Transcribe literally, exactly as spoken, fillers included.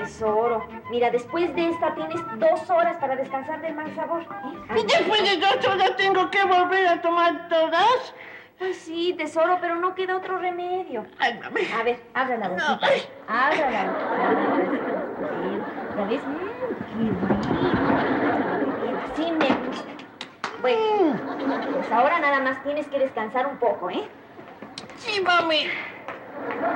tesoro. Mira, después de esta tienes dos horas para descansar del mal sabor. ¿Eh? ¿Y después de dos horas tengo que volver a tomar todas? Pues sí, tesoro, pero no queda otro remedio. Ay, mami. A ver, abra la boquita. No. Abra la boquita. ¿Ya ves? Mm, qué rico. Así me gusta. Bueno, pues ahora nada más tienes que descansar un poco, ¿eh? Sí, mami.